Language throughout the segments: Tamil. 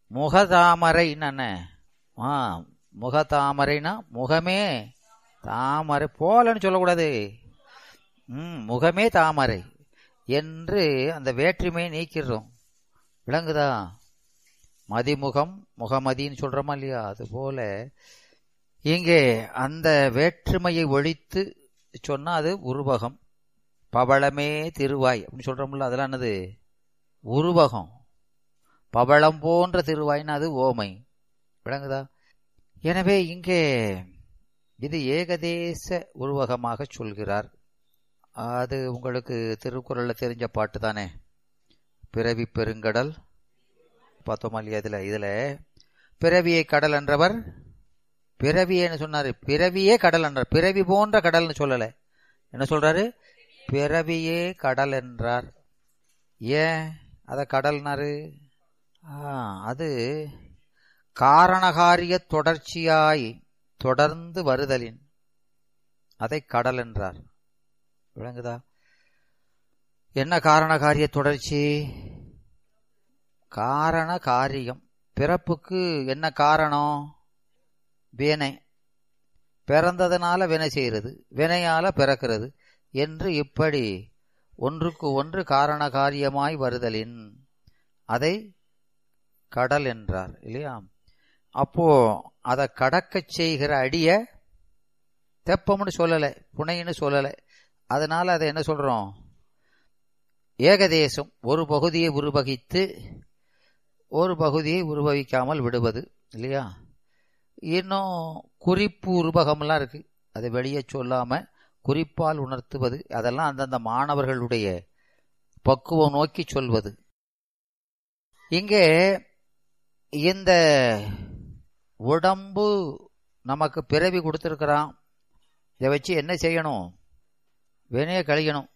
முகதாமரை என்ன? முகதாமரைனா முகமே தாமரை போலன்னு சொல்லக்கூடாது. முகமே தாமரை என்று அந்த வேற்றுமையை நீக்கிறோம். விளங்குதா? மதிமுகம் முகமதின்னு சொல்றோமா இல்லையா? அது போல இங்கே அந்த வேற்றுமையை ஒழித்து சொன்னா அது உருவகம். பவளமே திருவாய் அப்படின்னு சொல்றோம்ல, அதெல்லாம் என்னது? உருவகம். பவளம் போன்ற திருவாய்னா அது ஓமை. விளங்குதா? எனவே இங்கே இது ஏகதேச உருவகமாக சொல்கிறார். அது உங்களுக்கு திருக்குறள்ல தெரிஞ்ச பாட்டு தானே, பிறவி பெருங்கடல் பார்த்தோமா இல்லையா? இதுல பிறவியை கடல் என்றவர் பிறவியேன்னு சொன்னாரு. பிறவியே கடல் என்றார். பிறவி போன்ற கடல்னு சொல்லல. என்ன சொல்றாரு? பிறவியே கடல் என்றார். ஏன் அத கடல்னாரு? அது காரணகாரிய தொடர்ச்சியாய் தொடர்ந்து வருதலின் அதை கடல் என்றார். விளங்குதா? என்ன காரணகாரிய தொடர்ச்சி? காரண காரியம். பிறப்புக்கு என்ன காரணம்? வினை. பிறந்ததுனால வினை செய்கிறது, வினையால பிறக்கிறது என்று இப்படி ஒன்றுக்கு ஒன்று காரண காரியமாய் வருதலின் அதை கடல் என்றார் இல்லையா? அப்போ அதை கடக்கச் செய்கிற அடிய தெப்பம்னு சொல்லல, புனைன்னு சொல்லல. அதனால அதை என்ன சொல்றோம்? ஏகதேசம். ஒரு பகுதியை உருவகித்து ஒரு பகுதியை உருவகிக்காமல் விடுவது இல்லையா? இன்னும் குறிப்பு உருவகம்லாம் இருக்கு, அதை வெளியே சொல்லாம குறிப்பால் உணர்த்துவது. அதெல்லாம் அந்தந்த மாணவர்களுடைய பக்குவம் நோக்கி சொல்வது. இங்கே இந்த உடம்பு நமக்கு பிறவி கொடுத்திருக்கிறான். இதை வச்சு என்ன செய்யணும்? வினையை கழிக்கணும்.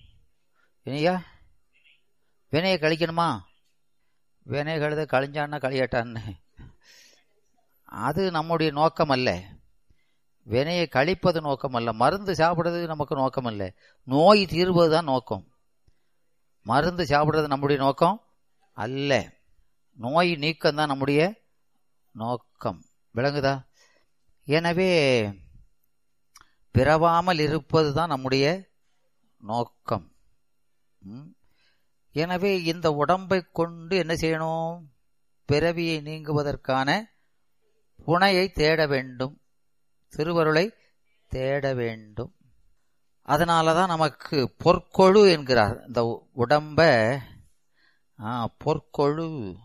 வினையை கழிக்கணுமா? வினையை கழுத கழிஞ்சான்னா கழியட்டான்னு அது நம்முடைய நோக்கம் அல்ல. வினையை கழிப்பது நோக்கம் அல்ல. மருந்து சாப்பிடுறது நமக்கு நோக்கம் அல்ல. நோய் தீர்வதுதான் நோக்கம். மருந்து சாப்பிடுறது நம்முடைய நோக்கம் அல்ல. நோய் நீக்கம் தான் நம்முடைய நோக்கம். விளங்குதா? எனவே பிறவாமல் இருப்பது தான் நம்முடைய நோக்கம். எனவே இந்த உடம்பை கொண்டு என்ன செய்யணும்? பிறவியை நீங்குவதற்கான புனையை தேட வேண்டும், திருவருளை தேட வேண்டும். அதனாலதான் நமக்கு பொற்கொழு என்கிறார். இந்த உடம்ப பொற்கொழு,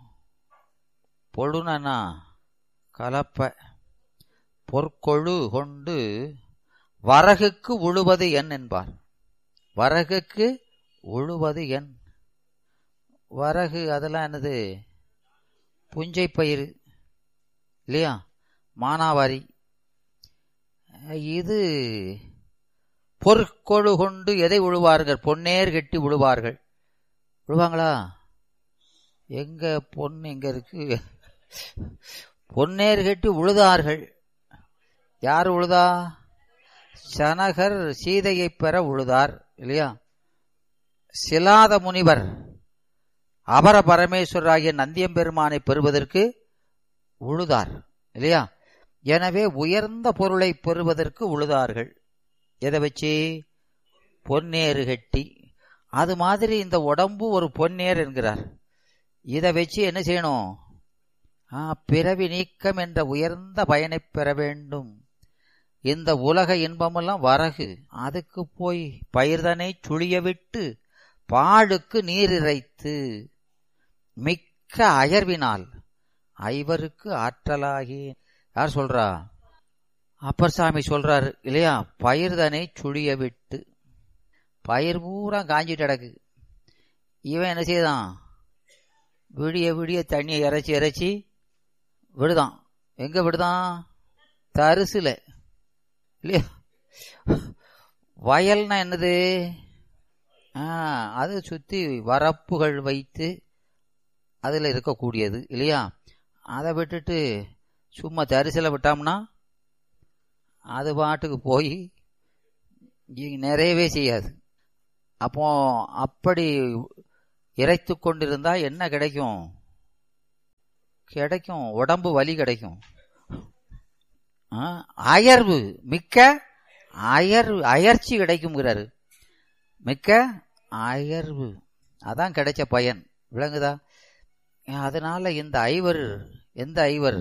பொழுனா கலப்ப, பொற்கொழு கொண்டு வரகுக்கு உழுவது என் என்பார். வரகுக்கு உழுவது என். வரகு அதெல்லாம் என்னது? புஞ்சை பயிறு இல்லையா? மானாவாரி. இது பொற்கொழு கொண்டு எதை உழுவார்கள்? பொன்னேர் கட்டி உழுவார்கள். உழுவாங்களா? எங்க பொன் எங்க இருக்கு? பொன்னேர் கட்டி உழுதார்கள். யார் உழுதா? சனகர் சீதையை பெற உழுதார் இல்லையா? சிலாத முனிவர் அபர பரமேஸ்வராகிய நந்தியம்பெருமானை பெறுவதற்கு உழுதார் இல்லையா? எனவே உயர்ந்த பொருளை பெறுவதற்கு உழுதார்கள். எதை வச்சு? பொன்னேறு கட்டி. அது மாதிரி இந்த உடம்பு ஒரு பொன்னேர் என்கிறார். இதை வச்சு என்ன செய்யணும்? பிறவி நீக்கம் என்ற உயர்ந்த பயனை பெற வேண்டும். இந்த உலக இன்பமெல்லாம் வரகு. அதுக்கு போய் பயிர்தனை சுழிய விட்டு பாழுக்கு நீர் இறைத்து மிக்க அயர்வினால் ஐவருக்கு ஆற்றலாகி. யார் சொல்றா? அப்பர் சாமி சொல்றாரு இல்லையா? பயிர்தனை சுழிய விட்டு. பயிர் பூரா காஞ்சிட்டு கிடக்கு. இவன் என்ன செய்தான்? விடிய விடிய தண்ணியை இறைச்சி இறைச்சி விடுதான். எங்க விடுதான்? தரிசுல இல்லையா? வயல்னா என்னது? அது சுத்தி வரப்புகள் வைத்து அதுல இருக்கக்கூடியது இல்லையா? அதை விட்டுட்டு சும்மா தரிசில விட்டோம்னா அது பாட்டுக்கு போய் நிறையவே செய்யாது. அப்போ அப்படி இறைத்து கொண்டிருந்தா என்ன கிடைக்கும்? கிடைக்கும், உடம்பு வலி கிடைக்கும். அயர்வு, மிக்க அயர்ச்சி கிடைக்கும்ங்கிறாரு. மிக்க அயர்வு, அதான் கிடைச்ச பயன். விளங்குதா? அதனால இந்த ஐவர், எந்த ஐவர்?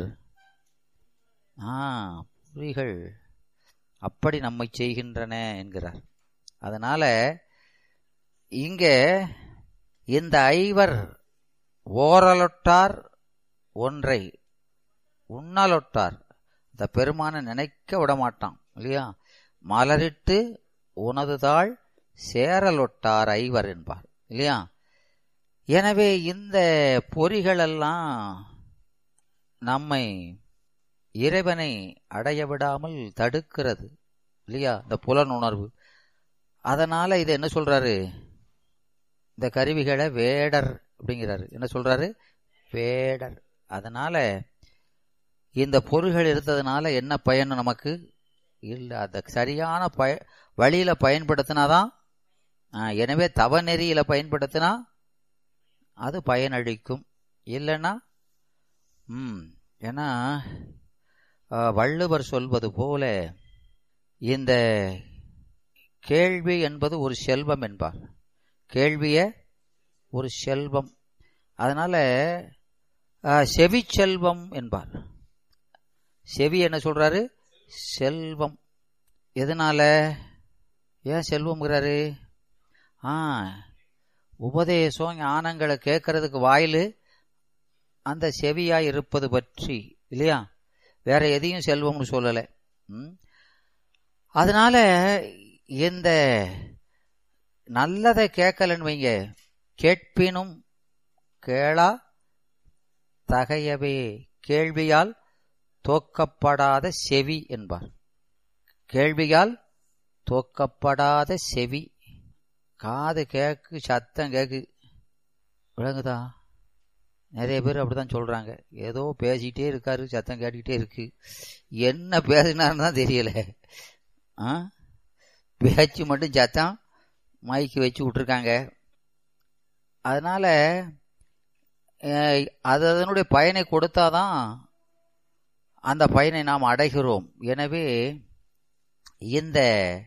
புரிகள் அப்படி நம்மை செய்கின்றன என்கிறார். அதனால இங்க இந்த ஐவர் ஓரலொட்டார் ஒன்றை உண்ணலொட்டார், இந்த பெருமான நினைக்க விடமாட்டான் இல்லையா? மலரிட்டு உனதுதாள் சேரலொட்டார் ஐவர் என்பார் இல்லையா? எனவே இந்த பொறிகளெல்லாம் நம்மை இறைவனை அடைய விடாமல் தடுக்கிறது இல்லையா? இந்த புலனுணர்வு. அதனால இது என்ன சொல்றாரு? இந்த கருவிகளை வேடர் அப்படிங்கிறாரு. என்ன சொல்றாரு? வேடர். அதனால இந்த பொருள்கள் இருந்ததுனால என்ன பயன் நமக்கு? இல்லை, அதை சரியான வழியில பயன்படுத்தினாதான். எனவே தவ நெறியில பயன்படுத்தினா அது பயனளிக்கும். இல்லைன்னா ஏன்னா வள்ளுவர் சொல்வது போல இந்த கேள்வி என்பது ஒரு செல்வம் என்பார். கேள்விய ஒரு செல்வம். அதனால செவி செல்வம் என்பார். செவி என்ன சொல்றாரு? செல்வம். எதனால ஏன் செல்வம்ங்கிறாரு? உபதேசம் ஞானங்களை கேட்கறதுக்கு வாயிலு அந்த செவியாய் இருப்பது பற்றி இல்லையா? வேற எதையும் செல்வம்னு சொல்லலை. அதனால இந்த நல்லதை கேட்கலன்னு வைங்க, கேட்பினும் கேளா தகையவே கேள்வியால் தோக்கப்படாத செவி என்பார். கேள்வியால் தோக்கப்படாத செவி. காது கேக்கு, சத்தம் கேக்கு. விளங்குதா? நிறைய பேர் அப்படிதான் சொல்றாங்க. ஏதோ பேசிக்கிட்டே இருக்காரு, சத்தம் கேட்டுக்கிட்டே இருக்கு. என்ன பேசினாருன்னு தான் தெரியல. பேச்சு மட்டும் சத்தம் மைக்கு வச்சு விட்டுருக்காங்க. அதனால அது அதனுடைய பயனை கொடுத்தாதான் அந்த பயனை நாம் அடைகிறோம். எனவே இந்த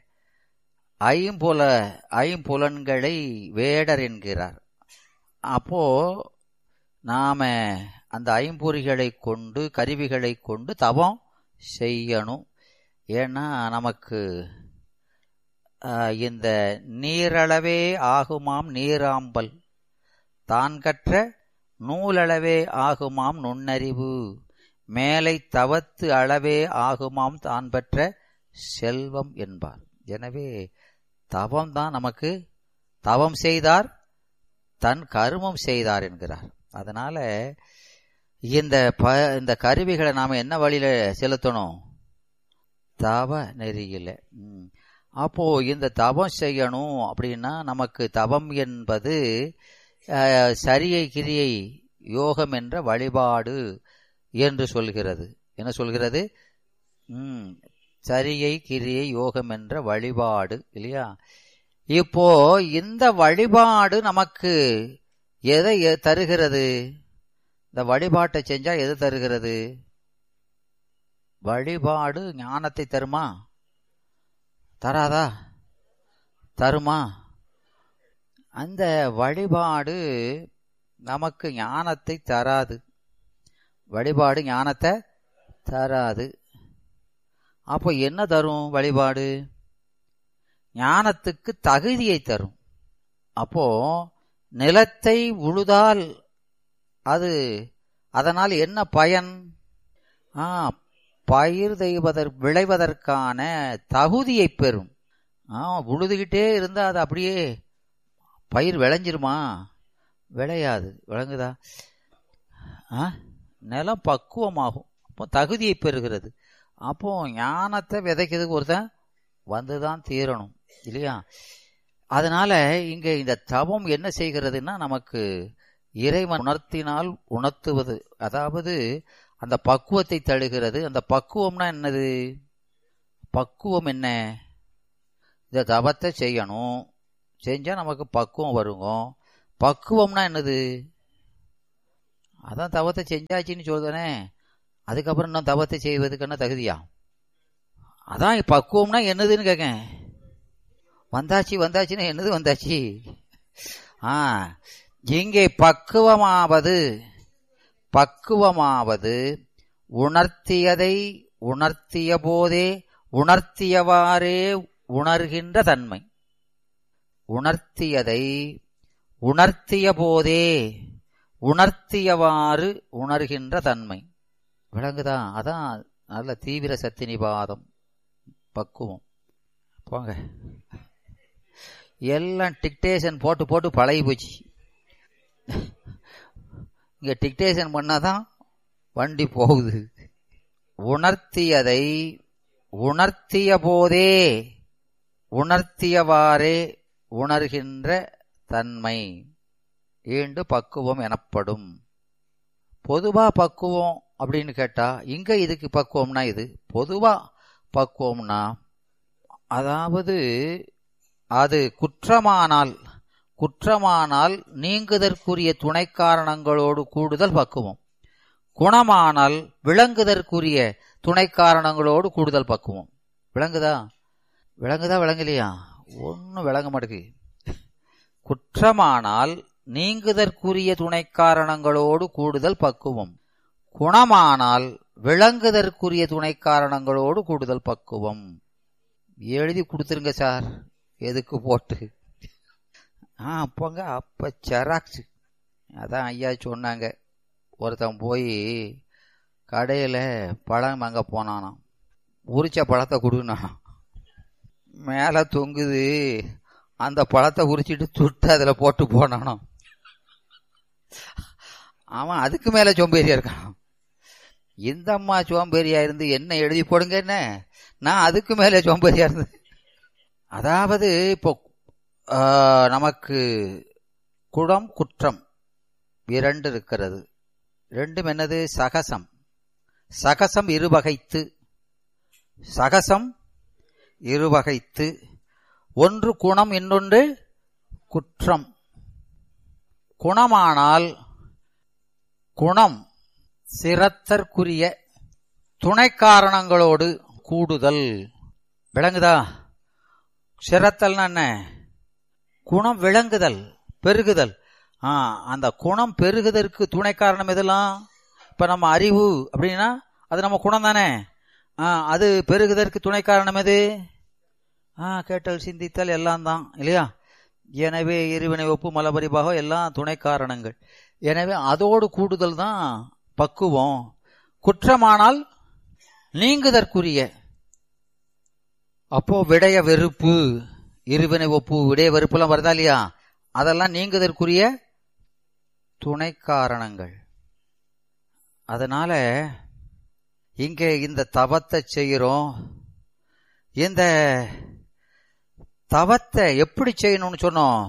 ஐம்புலன்களை வேடர் என்கிறார். அப்போ நாம அந்த ஐம்பொறிகளை கொண்டு, கருவிகளை கொண்டு தவம் செய்யணும். ஏன்னா நமக்கு இந்த நீரளவே ஆகுமாம் நீராம்பல், தான் கற்ற நூலளவே ஆகுமாம் நுண்ணறிவு, மேலை தவத்து அளவே ஆகுமாம் தான் பெற்ற செல்வம் என்பார். எனவே தவம் தான் நமக்கு, தவம் செய்தார் தன் கருமம் செய்தார் என்கிறார். அதனால இந்த கருவிகளை நாம என்ன வழியில செலுத்தணும்? தவ நெறியில. அப்போ இந்த தவம் செய்யணும் அப்படின்னா நமக்கு தவம் என்பது சரியை கிரியை யோகம் என்ற வழிபாடு என்று சொல்கிறது. என்ன சொல்கிறது? சரியை கிரியை யோகம் என்ற வழிபாடு இல்லையா? இப்போ இந்த வழிபாடு நமக்கு எதை தருகிறது? இந்த வழிபாட்டை செஞ்சா எது தருகிறது? வழிபாடு ஞானத்தை தருமா? தராதா? தருமா? அந்த வழிபாடு நமக்கு ஞானத்தை தராது. வழிபாடு ஞானத்தை தராது. அப்போ என்ன தரும் வழிபாடு? ஞானத்துக்கு தகுதியை தரும். அப்போ நிலத்தை உழுதால் அது அதனால் என்ன பயன்? பயிர் விளைவதற்கான தகுதியை பெறும். உழுதுகிட்டே இருந்தா அது அப்படியே பயிர் விளைஞ்சிருமா? விளையாது. விளங்குதா? நிலம் பக்குவமாகும். அப்போ தகுதியை பெறுகிறது. அப்போ ஞானத்தை விதைக்கிறதுக்கு ஒருத்தன் வந்துதான் தீரணும் இல்லையா? அதனால இங்க இந்த தவம் என்ன செய்கிறதுன்னா நமக்கு இறைவன் உணர்த்தினால் உணர்த்துவது, அதாவது அந்த பக்குவத்தை தழுகிறது. அந்த பக்குவம்னா என்னது? பக்குவம் என்ன? இந்த தவத்தை செய்யணும், செஞ்சா நமக்கு பக்குவம் வருங்க. பக்குவம்னா என்னது? அதான் தவத்தை செஞ்சாச்சின்னு சொல்லுதானே. அதுக்கப்புறம் இன்னும் தவத்தை செய்வதுக்குன்னா தகுதியா? அதான் பக்குவம்னா என்னதுன்னு கேட்க. வந்தாச்சுன்னா என்னது வந்தாச்சு? இங்கே பக்குவமாவது உணர்த்தியதை உணர்த்திய போதே உணர்த்தியவாறே உணர்கின்ற தன்மை. உணர்த்தியதை உணர்த்திய போதே உணர்த்தியவாறு உணர்கின்ற தன்மை. விளங்குதா? அதான் நல்ல தீவிர சக்தி நிபாதம் பக்குவம். போங்க, எல்லாம் டிக்டேஷன் போட்டு போட்டு பழகி போச்சு. இங்க டிக்டேஷன் பண்ணாதான் வண்டி போகுது. உணர்த்தியதை உணர்த்திய போதே உணர்த்தியவாறே உணர்கின்ற தன்மை ஈண்டு பக்குவம் எனப்படும். பொதுவா பக்குவம் அப்படின்னு கேட்டா இங்க இதுக்கு பக்குவம்னா இது பொதுவா பக்குவம்னா அதாவது அது குற்றமானால் நீங்குதற்குரிய துணை காரணங்களோடு கூடுதல் பக்குவம். குணமானால் விளங்குதற்குரிய துணை காரணங்களோடு கூடுதல் பக்குவம். விளங்குதா விளங்கலையா? ஒன்னும் விளங்க மாட்டேங்குது. குற்றமானால் நீங்குதற்குரிய துணை காரணங்களோடு கூடுதல் பக்குவம். குணமானால் விளங்குதற்குரிய துணை காரணங்களோடு கூடுதல் பக்குவம். எழுதி கொடுத்துருங்க சார். எதுக்கு போட்டு போங்க. அப்ப செராக்ஸ். அதான் ஐயா சொன்னாங்க, ஒருத்தன் போய் கடையில பழம் வாங்க போனானாம். உரிச்ச பழத்தை கொடுனா, மேல தொங்குது. அந்த பழத்தை உரிச்சிட்டு துட்டு அதுல போட்டு போனானாம். அவன் அதுக்கு மேல சோம்பேறியா இருக்கான். இந்த அம்மா சோம்பேறியா இருந்து என்ன எழுதி போடுங்க, என்ன நான் அதுக்கு மேல சோம்பேறியா இருந்து. அதாவது இப்போ நமக்கு குடம் குற்றம் இரண்டு இருக்கிறது. ரெண்டும் என்னது? சகசம் இருவகைத்து. ஒன்று குணம், இன்னொன்று குற்றம். குணமானால் குணம் சிரத்தற்குரிய துணை காரணங்களோடு கூடுதல். விளங்குதா? சிரத்தல்னா என்ன? குணம் விளங்குதல், பெருகுதல். அந்த குணம் பெருகுதற்கு துணை காரணம் எதெல்லாம்? இப்ப நம்ம அறிவு அப்படின்னா அது நம்ம குணம் தானே. அது பெருகுதற்கு துணை காரணம் எது? கேட்டல், சிந்தித்தல் எல்லாம் தான் இல்லையா? எனவே இருவினை ஒப்பு மலபரிபாகம் எல்லாம் துணை காரணங்கள். எனவே அதோடு கூடுதல் தான் பக்குவம். குற்றமானால் நீங்குதற்குரிய, அப்போ விடைய வெறுப்பு, இருவினை ஒப்பு, விடைய வெறுப்புலாம் வருதா இல்லையா? அதெல்லாம் நீங்குதற்குரிய துணை காரணங்கள். அதனால இங்க இந்த தவத்தை செய்கிறோம். இந்த தவத்தை எப்படி செய்யணும்னு சொன்னோம்?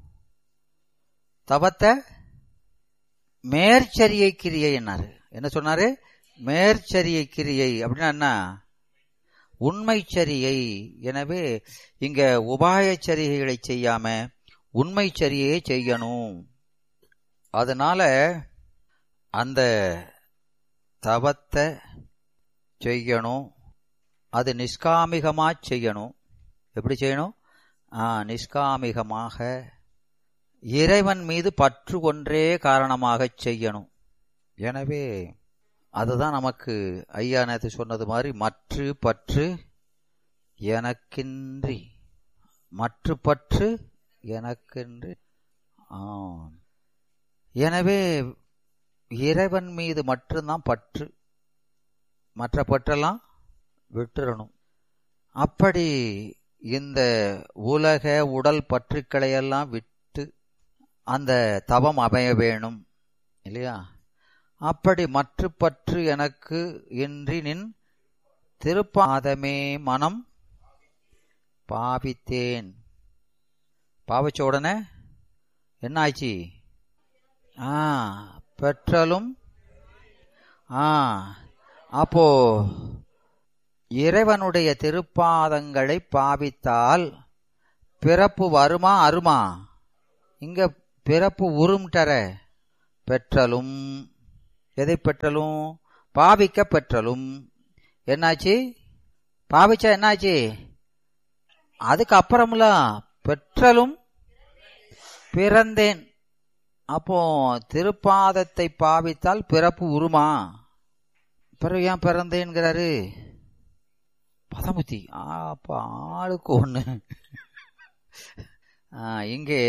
தவத்தை மேற்சரியை கிரியை என்னாரு. என்ன சொன்னாரு? மேற்சரியை கிரியை அப்படின்னா என்ன? உண்மைச்சரியை. எனவே இங்க உபாயச்சரிகைகளை செய்யாம உண்மைச்சரியை செய்யணும். அதனால அந்த தவத்தை செய்யணும். அது நிஷ்காமிகமா செய்யணும். எப்படி செய்யணும்? நிஷ்காமிகமாக இறைவன் மீது பற்று ஒன்றே காரணமாக செய்யணும். எனவே அதுதான் நமக்கு ஐயா நேத்து சொன்னது மாதிரி மற்று பற்று எனக்கின்றி, மற்று பற்று எனக்கின்றி. எனவே இறைவன் மீது மட்டும்தான் பற்று, மற்ற பற்றெல்லாம் விட்டுறணும். அப்படி இந்த உலக உடல் பற்றுக்களையெல்லாம் விட்டு அந்த தவம் அமைய வேணும் இல்லையா? அப்படி மற்ற பற்று எனக்கு இன்றி நின் திருப்பாதமே மனம் பாவித்தேன். பாவிச்ச உடனே என்ன ஆச்சு? பெற்றலும் அப்போ இறைவனுடைய திருப்பாதங்களை பாவித்தால் பிறப்பு வருமா அருமா? இங்க பிறப்பு உரும்டற. பெற்றலும் எதை பெற்றலும்? பாவிக்க பெற்றலும். என்னாச்சு? பாவிச்சா என்னாச்சு? அதுக்கு அப்புறம்ல பெற்றலும் பிறந்தேன். அப்போ திருப்பாதத்தை பாவித்தால் பிறப்பு உருமா? பிறகு ஏன் பிறந்தேன்கிறாரு? பதமுத்தி. அப்ப ஆளுக்கு ஒண்ணு. இங்கே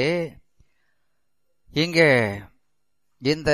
இந்த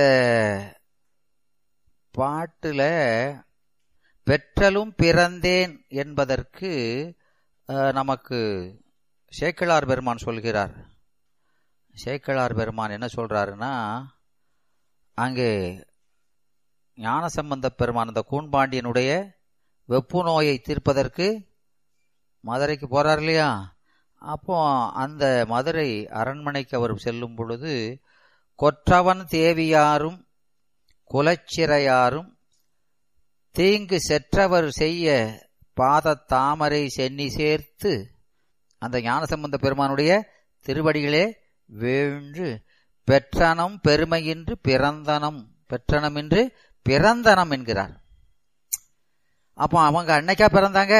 பாட்டுல பெற்றலும் பிறந்தேன் என்பதற்கு நமக்கு சேக்கிழார் பெருமான் சொல்கிறார். சேக்கிழார் பெருமான் என்ன சொல்றாருன்னா, அங்கே ஞானசம்பந்த பெருமான் அந்த கூன்பாண்டியனுடைய வெப்பு நோயை தீர்ப்பதற்கு மதுரைக்கு போறார் இல்லையா? அப்போ அந்த மதுரை அரண்மனைக்கு அவர் செல்லும் பொழுது கொற்றவன் தேவியாரும் குலச்சிறையாரும் தீங்கு செற்றவர் செய்ய பாத தாமரை சென்னி சேர்த்து அந்த ஞானசம்பந்த பெருமானுடைய திருவடிகளே வேண்டு பெற்றனம் பெருமையின்று பிறந்தனம், பெற்றனமின்று பிறந்தனம் என்கிறார். அப்போ அவங்க அன்னைக்கா பிறந்தாங்க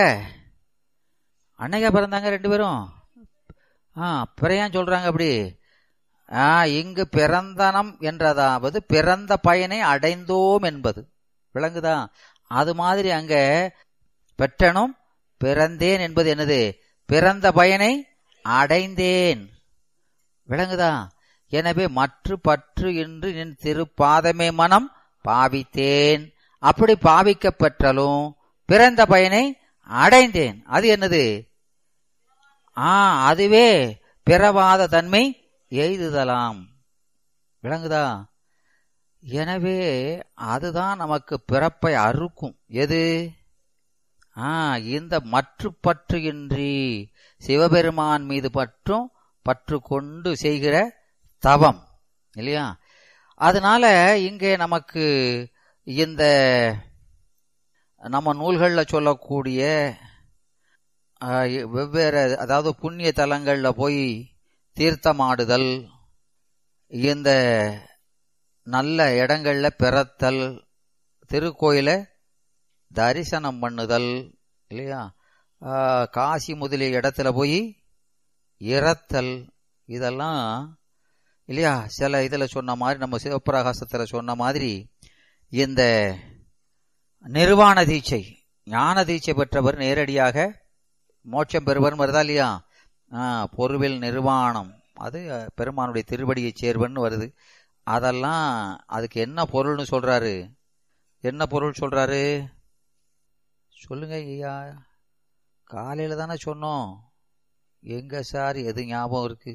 ரெண்டு பேரும். பிறையான் சொல்றாங்க அப்படி. இங்கு பிறந்தனம் என்றதாவது பிறந்த பயனை அடைந்தோம் என்பது விளங்குதா? அது மாதிரி அங்க பெற்றனும் பிறந்தேன் என்பது என்னது? பிறந்த பயனை அடைந்தேன். விளங்குதா? எனவே மற்ற பற்று என்று நின் திருப்பாதமே மனம் பாவித்தேன். அப்படி பாவிக்க பெற்றலும் பிறந்த பயனை அடைந்தேன். அது என்னது? அதுவே பிறவாத தன்மை எய்துதலாம். விளங்குதா? எனவே அதுதான் நமக்கு பிறப்பை அறுக்கும். எது? இந்த மற்ற பற்று இன்றி சிவபெருமான் மீது பற்று கொண்டு செய்கிற தவம் இல்லையா? அதனால இங்கே நமக்கு இந்த நம்ம நூல்கள்ல சொல்லக்கூடிய வெவ்வேறு, அதாவது புண்ணிய தலங்கள்ல போய் தீர்த்தமாடுதல், இந்த நல்ல இடங்கள்ல பிறத்தல், திருக்கோயில தரிசனம் பண்ணுதல் இல்லையா, காசி முதலிய இடத்துல போய் இறத்தல், இதெல்லாம் இல்லையா சில இதுல சொன்ன மாதிரி, நம்ம சிவப்பிரகாசத்துல சொன்ன மாதிரி இந்த நிர்வாண தீட்சை, ஞான தீட்சை பெற்றவர் நேரடியாக மோட்சம் பெறுவர் வருதா இல்லையா? பொருவில் நிர்வாணம், அது பெருமானுடைய திருவடியை சேர்வன்னு வருது. அதெல்லாம் அதுக்கு என்ன பொருள்னு சொல்றாரு? என்ன பொருள் சொல்றாரு சொல்லுங்க ஐயா. காலையில தானே சொன்னோம். எங்க சார் எது ஞாபகம் இருக்கு?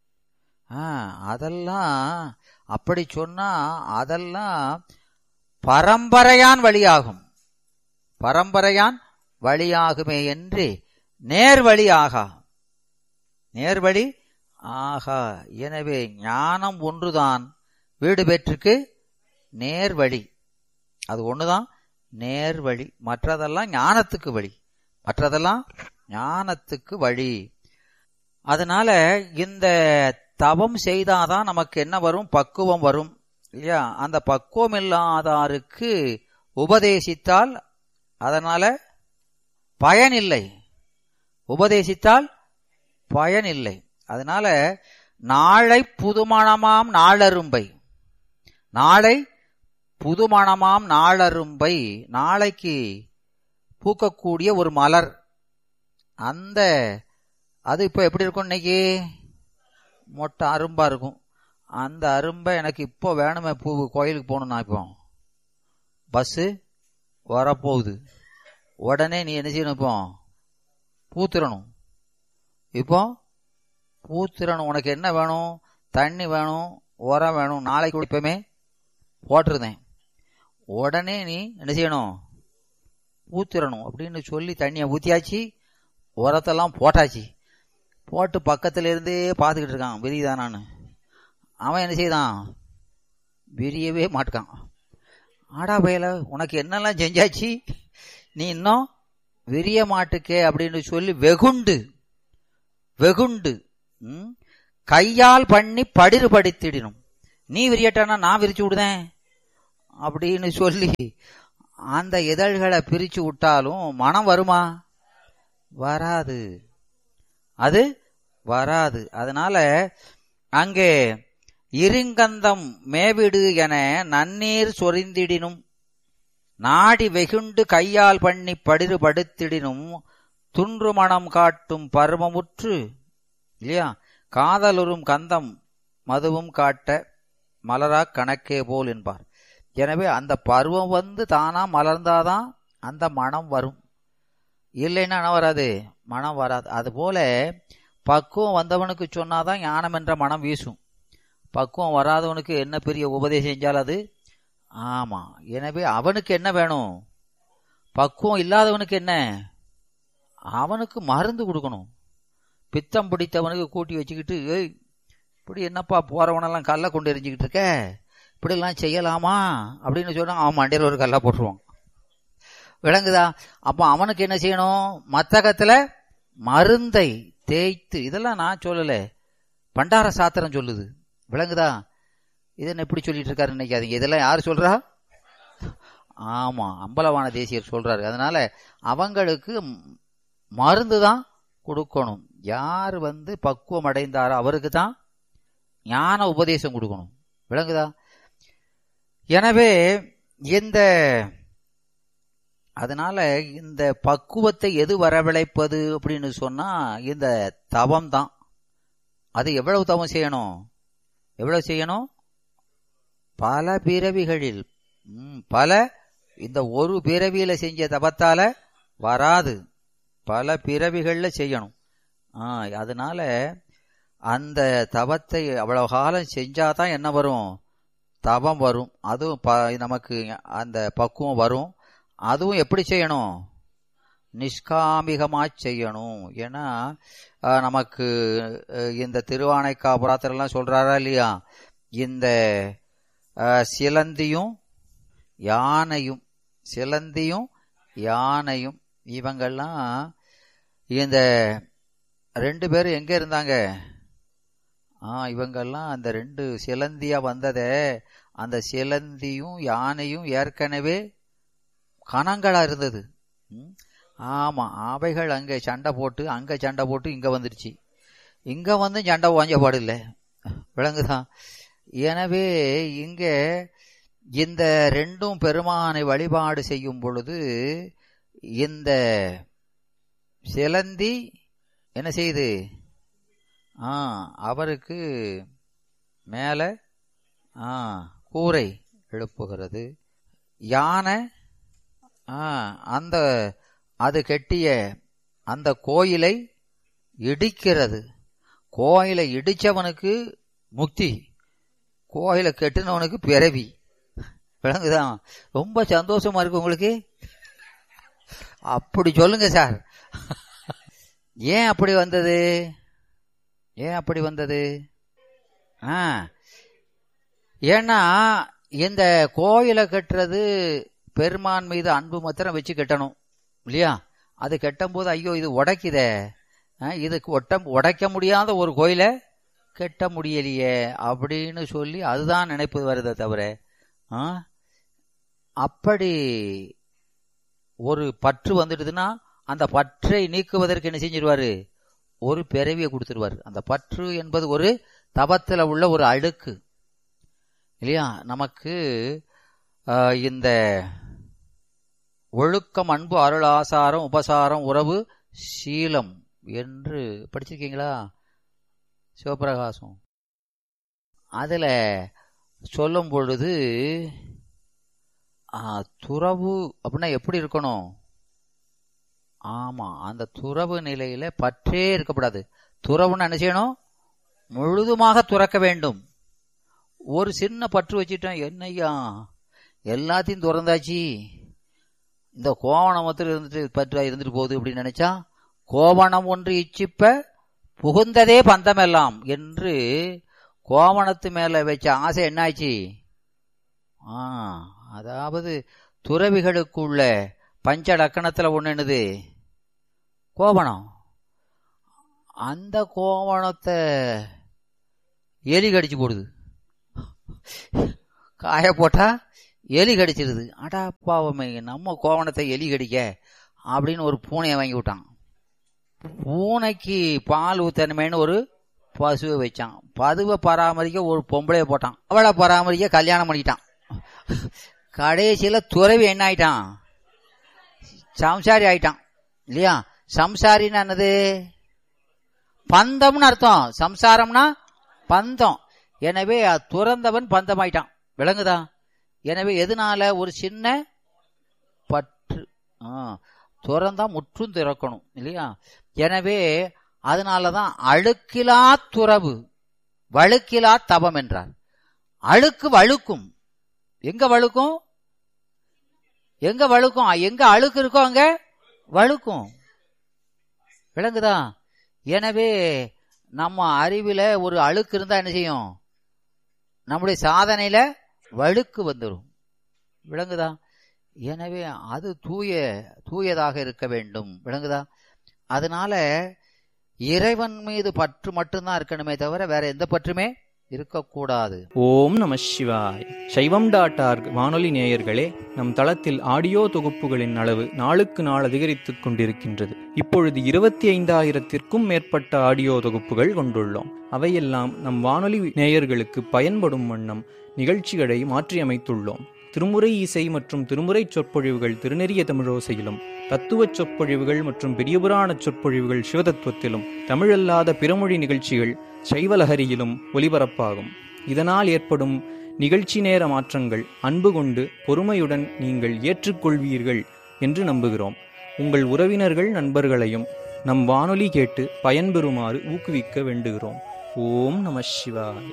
அதெல்லாம் அப்படி சொன்னா அதெல்லாம் பரம்பரையான் வழியாகும். பரம்பரையான் வழியாகுமே என்று நேர்வழி ஆகா. நேர்வழி ஆகா. எனவே ஞானம் ஒன்றுதான் வீடு பெற்றுக்கு நேர்வழி. அது ஒண்ணுதான் நேர்வழி. மற்றதெல்லாம் ஞானத்துக்கு வழி. மற்றதெல்லாம் ஞானத்துக்கு வழி. அதனால இந்த தவம் செய்தாதான் நமக்கு என்ன வரும்? பக்குவம் வரும் இல்லையா? அந்த பக்குவம் இல்லாதாருக்கு உபதேசித்தால் அதனால பயனில்லை. உபதேசித்தால் பயனில்லை. அதனால நாளை புதுமணமாம் நாளரும்பை, நாளை புதுமணமாம் நாளரும்பை, நாளைக்கு பூக்கக்கூடிய ஒரு மலர், அந்த அது இப்ப எப்படி இருக்கும்? இன்னைக்கு மொட்டை அரும்பா இருக்கும். அந்த அரும்பை எனக்கு இப்போ வேணுமே, பூ கோயிலுக்கு போகணும்னா இப்போ பஸ்ஸு வரப்போகுது, உடனே நீ என்ன செய்யணும்? இப்போ பூத்திரணும். இப்போ பூத்திரணும். உனக்கு என்ன வேணும்? தண்ணி வேணும், உரம் வேணும். நாளைக்கு இப்பவுமே போட்டிருந்தேன். உடனே நீ என்ன செய்யணும்? பூத்திரணும் அப்படின்னு சொல்லி தண்ணியை ஊத்தியாச்சு, உரத்தெல்லாம் போட்டாச்சு. போட்டு பக்கத்துல இருந்தே பார்த்துக்கிட்டு இருக்கான் விரிதானான்னு. அவன் என்ன செய்தான்? விரியவே மாட்டுக்கான். ஆடா பயல, உனக்கு என்னெல்லாம் செஞ்சாச்சு, நீ இன்னும் விரிய மாட்டுக்கே அப்படின்னு சொல்லி வெகுண்டு வெகுண்டு கையால் பண்ணி படிறு படித்திடணும். நீ விரியட்டானா நான் விரிச்சு விடுதேன். அப்படின்னு சொல்லி அந்த இதழ்களை பிரிச்சு விட்டாலும் மனம் வருமா? வராது, அது வராது. அதனால அங்கே இருங்கந்தம் மேவிடு என நன்னீர் சொரிந்திடினும் நாடி வெகுண்டு கையால் பண்ணி படிறுபடுத்திடினும் துன்று மனம் காட்டும் பருவமுற்று இல்லையா காதலுறும் கந்தம் மதுவும் காட்ட மலரா கணக்கே போல் என்பார். எனவே அந்த பருவம் வந்து தானா மலர்ந்தாதான் அந்த மனம் வரும், இல்லைன்னா என்ன வராது, மனம் வராது. அதுபோல பக்குவம் வந்தவனுக்கு சொன்னாதான் ஞானம் என்ற மனம் வீசும். பக்குவம் வராதவனுக்கு என்ன பெரிய உபதேசம் செஞ்சால் அது ஆமா. எனவே அவனுக்கு என்ன வேணும்? பக்குவம் இல்லாதவனுக்கு என்ன? அவனுக்கு மருந்து கொடுக்கணும். பித்தம் பிடித்தவனுக்கு கூட்டி வச்சுக்கிட்டு, ஏய் இப்படி என்னப்பா போறவனெல்லாம் கல்லை கொண்டு எரிஞ்சுக்கிட்டு இருக்க, இப்படி எல்லாம் செய்யலாமா அப்படின்னு சொன்னா அவன் மண்டையில் ஒரு கல்லை போட்டுருவான். விளங்குதா? அப்ப அவனுக்கு என்ன செய்யணும்? மத்தகத்துல மருந்தை தேய்த்து, இதெல்லாம் நான் சொல்லல, பண்டார சாத்திரம் சொல்லுது. விளங்குதா? இதென்ன எப்படி சொல்லிட்டு இருக்காரு நினைக்காதீங்க. இதெல்லாம் யாரு சொல்றா? ஆமா, அம்பலவான தேசியர் சொல்றாரு. அதனால அவங்களுக்கு மருந்து தான் கொடுக்கணும். யார் வந்து பக்குவம் அடைந்தாரோ அவருக்கு தான் ஞான உபதேசம் கொடுக்கணும். விளங்குதா? எனவே அதனால இந்த பக்குவத்தை எது வரவழைப்பது அப்படின்னு சொன்னா இந்த தவம் தான். அது எவ்வளவு தவம் செய்யணும்? எவ்வளவு செய்யணும்? பல பிறவிகளில், பல, இந்த ஒரு பிறவியில செஞ்ச தவத்தால வராது, பல பிறவிகள்ல செய்யணும். அதனால அந்த தவத்தை அவ்வளவு காலம் செஞ்சாதான் என்ன வரும்? தவம் வரும். அதுவும் நமக்கு அந்த பக்குவம் வரும். அதுவும் எப்படி செய்யணும்? நிஷ்காமிகமா செய்யணும். ஏன்னா நமக்கு இந்த திருவானைக்காபுரத்திலாம் சொல்றாரா இல்லையா, இந்த சிலந்தியும் யானையும் இவங்கெல்லாம் இந்த ரெண்டு பேரும் எங்க இருந்தாங்க? இவங்கெல்லாம் அந்த ரெண்டு சிலந்தியா வந்ததே, அந்த சிலந்தியும் யானையும் ஏற்கனவே கணங்களா இருந்தது. ஆமா, அவைகள் அங்க சண்டை போட்டு இங்க வந்துருச்சு. இங்க வந்து சண்டை வாஞ்ச பாடில்லை. விளங்குதான்? எனவே இங்க இந்த ரெண்டும் பெருமானை வழிபாடு செய்யும் பொழுது இந்த சிலந்தி என்ன செய்யுது? அவருக்கு மேல கூரை எழுப்புகிறது. யானை அது கெட்டிய அந்த கோயிலை இடிக்கிறது. கோயிலை இடிச்சவனுக்கு முக்தி, கோயிலை கெட்டினவனுக்கு பிறவி. விளங்குதான்? ரொம்ப சந்தோஷமா இருக்கு உங்களுக்கு. அப்படி சொல்லுங்க சார். ஏன் அப்படி வந்தது? ஏன்னா இந்த கோயிலை கட்டுறது பெருமான் மீது அன்பு மாத்திரம் வச்சு கட்டணும் இல்லையா? அது கட்டும் போது ஐயோ இது உடைக்குதே, இதுக்கு உடைக்க முடியாத ஒரு கோயிலை கட்ட முடியலையே அப்படின்னு சொல்லி அதுதான் நினைப்பு வருதே தவிர, அப்படி ஒரு பற்று வந்துடுதுன்னா அந்த பற்றை நீக்குவதற்கு என்ன செஞ்சிருவாரு? ஒரு பிறவியை கொடுத்துருவாரு. அந்த பற்று என்பது ஒரு தவத்துல உள்ள ஒரு அழுக்கு இல்லையா? நமக்கு இந்த ஒழுக்கம், அன்பு, அருள், ஆசாரம், உபசாரம், உறவு, சீலம் என்று படிச்சிருக்கீங்களா? சிவபிரகாசம் அதுல சொல்லும் பொழுது துறவு அப்படின்னா எப்படி இருக்கணும்? ஆமா, அந்த துறவு நிலையில பற்றே இருக்கக்கூடாது. துறவுன்னு என்ன செய்யணும்? முழுதுமாக துறக்க வேண்டும். ஒரு சின்ன பற்று வச்சுட்டோம், என்னையா எல்லாத்தையும் துறந்தாச்சு, இந்த கோவணமத்தில் இருந்துட்டு பற்றா இருந்துட்டு போகுது அப்படின்னு நினைச்சா, கோவணம் ஒன்று இச்சிப்ப புகுந்ததே பந்தமெல்லாம் என்று கோவணத்து மேல வச்ச ஆசை என்னாச்சு? அதாவது துறவிகளுக்குள்ள பஞ்ச லக்கணத்துல ஒண்ணு என்னது? கோவணம். அந்த கோவணத்தை எலி கடிச்சு போடுது. காய போட்டா எலி கடிச்சிருது. அடா பாவமே, நம்ம கோவணத்தை எலி கடிக்க அப்படின்னு ஒரு பூனையை வாங்கி விட்டான். பூனைக்கு பால் ஊத்தணுமேனு ஒரு பசுவை வச்சான். பதுவை பராமரிக்க ஒரு பொம்பளைய போட்டான். அவளை பராமரிக்க கல்யாணம் பண்ணிட்டான். கடைசியில துறவி என்ன ஆயிட்டான்? சம்சாரி ஆயிட்டான் இல்லையா? சம்சாரின்னு என்னது? பந்தம்னு அர்த்தம். சம்சாரம்னா பந்தம். எனவே துறந்தவன் பந்தம் ஆயிட்டான். விளங்குதா? எனவே எதனால? ஒரு சின்ன பற்று. துறந்தா முற்றும் திறக்கணும் இல்லையா? எனவே அதனாலதான் அழுக்கிலா துறவு வழுக்கிலா தபம் என்றார். அழுக்கு வழுக்கும். எங்க வழுக்கும்? எங்க வழுக்கும்? எங்க அழுக்கு இருக்கோ அங்க வழுக்கும். விளங்குதா? எனவே நம்ம அறிவில ஒரு அழுக்கு இருந்தா என்ன செய்யும்? நம்முடைய சாதனையில வழுக்கு வந்துடும். விளங்குதா? எனவே அது தூயதாக இருக்க வேண்டும். விளங்குதா? அதனால இறைவன் மீது பற்று மட்டும்தான் இருக்கணுமே தவிர வேற எந்த பற்றுமே இருக்கக்கூடாது. ஓம் நம சிவாய். சைவம்.org வானொலி நேயர்களே, நம் தளத்தில் ஆடியோ தொகுப்புகளின் அளவு நாளுக்கு நாள் அதிகரித்துக் கொண்டிருக்கின்றது. இப்பொழுது 25,000-க்கும் மேற்பட்ட ஆடியோ தொகுப்புகள் கொண்டுள்ளோம். அவையெல்லாம் நம் வானொலி நேயர்களுக்கு பயன்படும் வண்ணம் நிகழ்ச்சிகளை மாற்றியமைத்துள்ளோம். திருமுறை இசை மற்றும் திருமுறை சொற்பொழிவுகள் திருநெறிய தமிழோசையிலும், தத்துவச் சொற்பொழிவுகள் மற்றும் பெரியபுராண சொற்பொழிவுகள் சிவதத்துவத்திலும், தமிழல்லாத பிறமொழி நிகழ்ச்சிகள் சைவலஹரியிலும் ஒலிபரப்பாகும். இதனால் ஏற்படும் நிகழ்ச்சி நேர மாற்றங்கள் அன்பு கொண்டு பொறுமையுடன் நீங்கள் ஏற்றுக்கொள்வீர்கள் என்று நம்புகிறோம். உங்கள் உறவினர்கள் நண்பர்களையும் நம் வானொலி கேட்டு பயன்பெறுமாறு ஊக்குவிக்க வேண்டுகிறோம். ஓம் நம சிவாய்.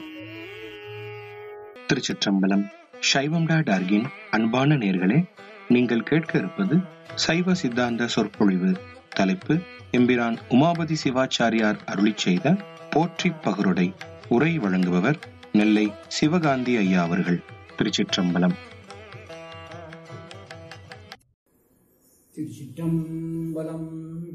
திருச்சிற்றம்பலம். சைவம்.org அன்பான நேயர்களே, நீங்கள் கேட்க இருப்பது சைவ சித்தாந்த சொற்பொழிவு. தலைப்பு எம்பிரான் உமாபதி சிவாச்சாரியார் அருளிச் செய்த போற்றி பகருடை. உரை வழங்குபவர் நெல்லை சிவகாந்தி ஐயா அவர்கள். திருச்சிற்றம்பலம். திருச்சிற்றம்பலம்.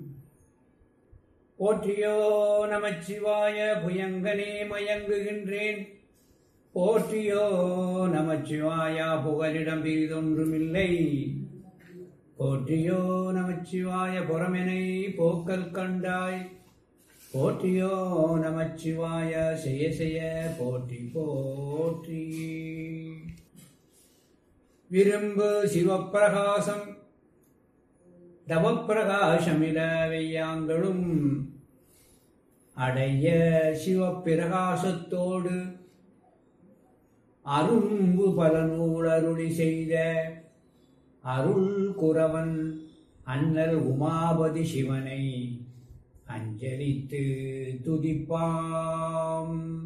போற்றியோ நமச்சிவாய புயங்கனே மயங்குகின்றேன். போற்றியோ நமச்சிவாய புகலிடம் பிரிதொன்றுமில்லை. போற்றியோ நமச்சிவாய புறமெனை போக்கல் கண்டாய். போற்றியோ நமச்சிவாய செய்ய செய்ய போற்றி போற்றி. விரும்பு சிவப்பிரகாசம் தவப்பிரகாசமிட வெய்யாங்களும் அடைய சிவப்பிரகாசத்தோடு அரும்பு பல நூல் அருளி செய்த அருள் குரவன் அண்ணல் உமாபதி சிவனை அஞ்சலித்து துதிப்பாம்.